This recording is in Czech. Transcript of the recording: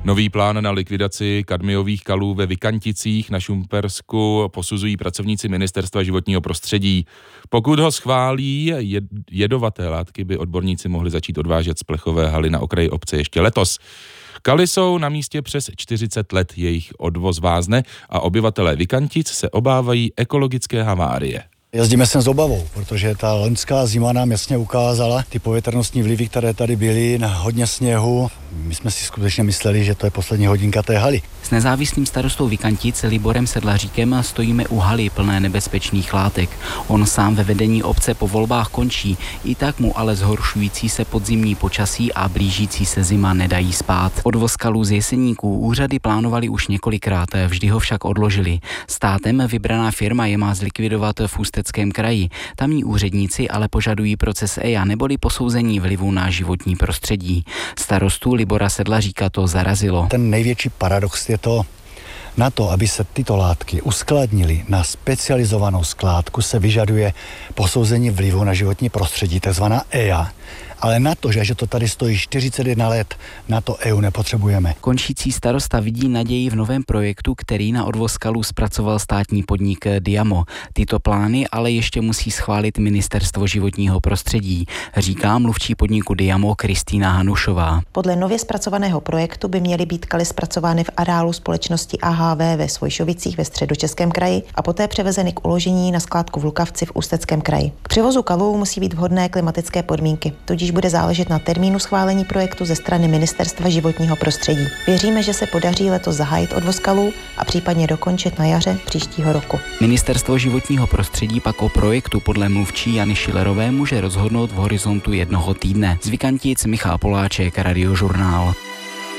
Nový plán na likvidaci kadmiových kalů ve Vikanticích na Šumpersku posuzují pracovníci Ministerstva životního prostředí. Pokud ho schválí, jedovaté látky by odborníci mohli začít odvážet z plechové haly na okraji obce ještě letos. Kaly jsou na místě přes 40 let, jejich odvoz vázne a obyvatelé Vikantic se obávají ekologické havárie. Jezdíme sem s obavou, protože ta loňská zima nám jasně ukázala ty povětrnostní vlivy, které tady byly, na hodně sněhu. My jsme si skutečně mysleli, že to je poslední hodinka té haly. S nezávislým starostou Vikantic Liborem Sedlaříkem stojíme u haly plné nebezpečných látek. On sám ve vedení obce po volbách končí, i tak mu ale zhoršující se podzimní počasí a blížící se zima nedají spát. Odvoz kalů z Jeseníků úřady plánovali už několikrát, vždy ho však odložili. Státem vybraná firma je má zlikvidovat v Ústeckém kraji. Tamní úředníci ale požadují proces EIA neboli posouzení vlivu na životní prostředí. Starostu Libora Sedlaříka to zarazilo. Ten největší paradox je to, na to, aby se tyto látky uskladnily na specializovanou skládku, se vyžaduje posouzení vlivu na životní prostředí, takzvaná EIA. Ale na to, že to tady stojí 41 let, na to EU nepotřebujeme. Končící starosta vidí naději v novém projektu, který na odvoz kalů zpracoval státní podnik Diamo. Tyto plány ale ještě musí schválit Ministerstvo životního prostředí, říká mluvčí podniku Diamo Kristýna Hanušová. Podle nově zpracovaného projektu by měly být kaly zpracovány v areálu společnosti AHV ve Svojšovicích ve Středočeském kraji a poté převezeny k uložení na skládku v Lukavci v Ústeckém kraji. K převozu kalů musí být vhodné klimatické podmínky, tudíž bude záležet na termínu schválení projektu ze strany Ministerstva životního prostředí. Věříme, že se podaří letos zahájit odvoz kalů a případně dokončit na jaře příštího roku. Ministerstvo životního prostředí pak o projektu podle mluvčí Jany Šilerové může rozhodnout v horizontu 1 týdne. Z Vikantic Michal Poláček, Radiožurnál.